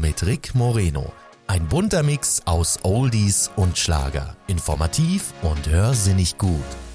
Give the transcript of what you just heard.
mit Rick Moreno. Ein bunter Mix aus Oldies und Schlager. Informativ und hörsinnig gut.